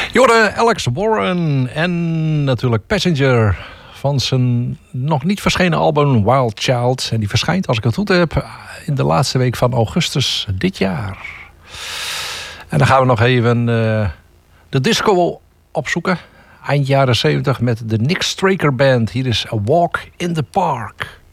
Jorden, Alex Warren en natuurlijk Passenger van zijn nog niet verschenen album Wild Child. En die verschijnt, als ik het goed heb, in de laatste week van augustus dit jaar. En dan gaan we nog even de disco opzoeken. Eind jaren 70 met de Nick Straker Band. Hier is A Walk in the Park.